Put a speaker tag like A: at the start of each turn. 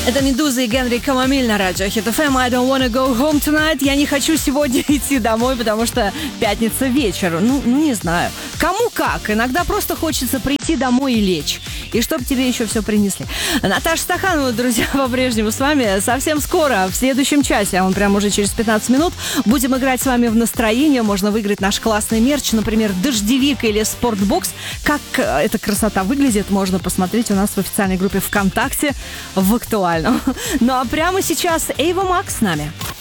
A: Это «Медуза» и Генри Камамиль на радио Hit FM. I don't wanna go home tonight. Я не хочу сегодня идти домой, потому что пятница вечер. Не знаю. Кому как. Иногда просто хочется прийти домой и лечь. И чтоб тебе еще все принесли. Наташа Стаханова, друзья, по-прежнему с вами. Совсем скоро, в следующем часе, а он прям уже через 15 минут, будем играть с вами в настроение. Можно выиграть наш классный мерч, например, дождевик или спортбокс. Как эта красота выглядит, можно посмотреть у нас в официальной группе ВКонтакте в актуальном. Ну а прямо сейчас Эйва Макс с нами.